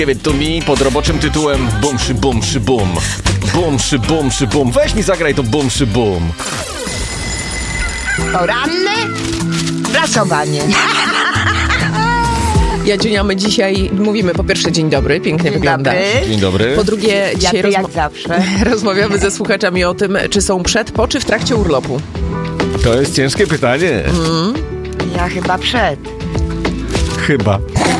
Give it to me pod roboczym tytułem Bum szy bum szy bum. Bum szy bum szy bum. Weź mi zagraj to bum szy bum. Poranne prasowanie. Jadziunia, my dzisiaj mówimy po pierwsze dzień dobry, pięknie wyglądasz. Dzień dobry. Po drugie, dzisiaj jak zawsze. rozmawiamy ze słuchaczami o tym, czy są przed, po czy w trakcie urlopu. To jest ciężkie pytanie. Ja chyba przed. Chyba.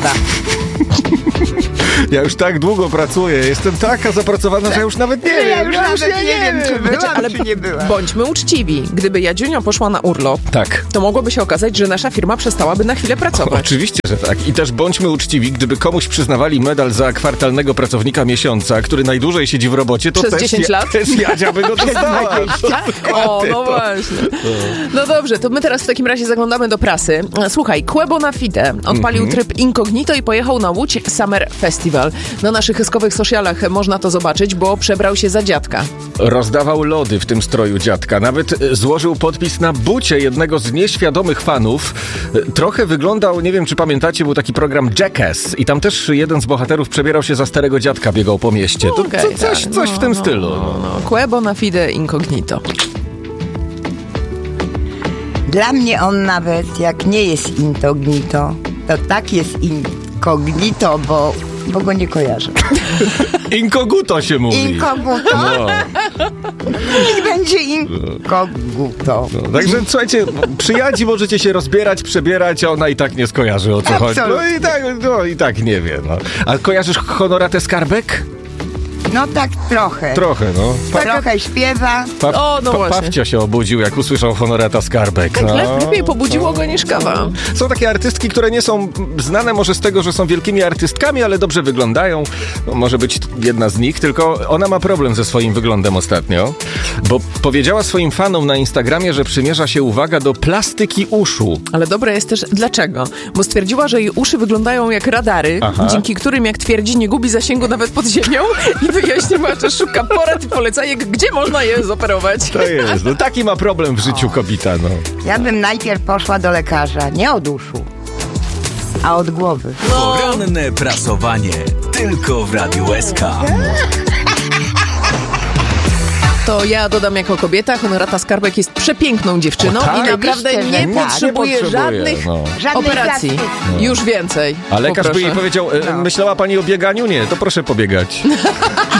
Ja już tak długo pracuję, jestem taka zapracowana, że ja już nawet nie wiem. Ja już nawet nie wiem, czy byłam, Ale czy nie byłam. bądźmy uczciwi. Gdyby Jadziunia poszła na urlop, Tak. to mogłoby się okazać, że nasza firma przestałaby na chwilę pracować. Oczywiście, że tak. I też bądźmy uczciwi, gdyby komuś przyznawali medal za kwartalnego pracownika miesiąca, który najdłużej siedzi w robocie, to Przez też 10 lat? Też Jadzia by go dostała. O, no właśnie. No dobrze, to my teraz w takim razie zaglądamy do prasy. Słuchaj, Quebo na Fide odpalił tryb incognito i pojechał na Łódź Summer Festival. Na naszych hyskowych socialach można to zobaczyć, bo przebrał się za dziadka. Rozdawał lody w tym stroju dziadka. Nawet złożył podpis na bucie jednego z nieświadomych fanów. Trochę wyglądał, nie wiem czy pamiętacie, był taki program Jackass i tam też jeden z bohaterów przebierał się za starego dziadka, biegał po mieście. To Okej, coś w tym stylu. No, Quebo na Fide incognito. Dla mnie on nawet, jak nie jest incognito, to tak jest incognito, bo go nie kojarzę. Inkoguto się mówi. Incognito? No. Niech będzie incognito. Także słuchajcie, przy Jadzi możecie się rozbierać, przebierać, a ona i tak nie skojarzy, o co chodzi. No i tak nie wie. No. A kojarzysz Honoratę Skarbek? No tak trochę. Trochę, no. Trochę śpiewa. No właśnie. Pawcio się obudził, jak usłyszał Honorata Skarbek. No. Lepiej pobudziło go niż kawa. Są takie artystki, które nie są znane może z tego, że są wielkimi artystkami, ale dobrze wyglądają. No, może być jedna z nich, tylko ona ma problem ze swoim wyglądem ostatnio, bo powiedziała swoim fanom na Instagramie, że przymierza się, uwaga, do plastyki uszu. Ale dobre jest też dlaczego? Bo stwierdziła, że jej uszy wyglądają jak radary, dzięki którym, jak twierdzi, nie gubi zasięgu nawet pod ziemią i wyjaśniła, że szuka porad i polecajek, gdzie można je zoperować. To jest, no taki ma problem w życiu kobieta, no. Ja bym najpierw poszła do lekarza, nie od uszu, a od głowy. Poranne prasowanie tylko w Radiu SK. To ja dodam jako kobieta, Honorata Skarbek jest przepiękną dziewczyną O, tak? i naprawdę Oczywiście, że nie tak. potrzebuje Nie potrzebuje, żadnych no. Żadnej operacji. plastyki. Już więcej. A lekarz by Poproszę. jej powiedział, myślała pani o bieganiu? Nie, to proszę pobiegać.